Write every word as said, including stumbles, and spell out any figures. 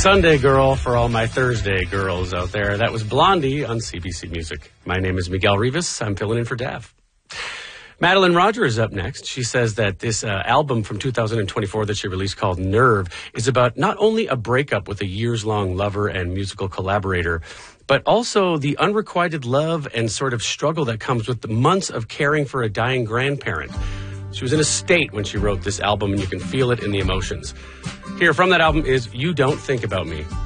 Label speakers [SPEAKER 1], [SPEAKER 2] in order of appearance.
[SPEAKER 1] Sunday girl for all my Thursday girls out there. That was Blondie on C B C Music. My name is Miguel Rivas. I'm filling in for Dav. Madeline Roger is up next. She says that this uh, album from two thousand twenty-four that she released called Nerve is about not only a breakup with a years-long lover and musical collaborator, but also the unrequited love and sort of struggle that comes with the months of caring for a dying grandparent. She was in a state when she wrote this album, and you can feel it in the emotions. Here from that album is You Don't Think About Me.